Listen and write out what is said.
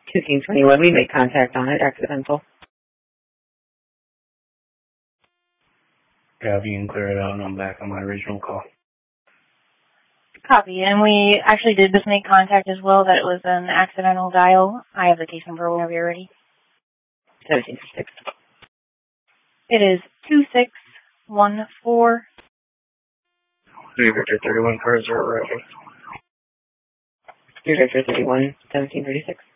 2-21, we made contact on it, accidental. Copy and clear it out, and I'm back on my original call. Copy, and we actually did just make contact as well, that it was an accidental dial. I have the case number whenever you're ready. 1736. It is 2614. 3 Victor 31 cars are arriving. 3 Victor 31, 1736.